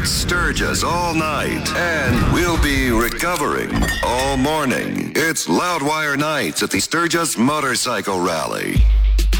at Sturgis all night. And we'll be recovering all morning. It's Loudwire Nights at the Sturgis Motorcycle Rally.